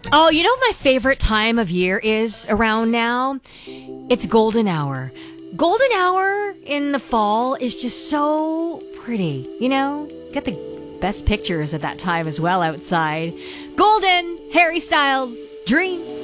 Oh, you know what my favorite time of year is around now? It's golden hour. Golden hour in the fall is just so pretty, you know? Get the best pictures at that time as well outside. Golden, Harry Styles, Dream.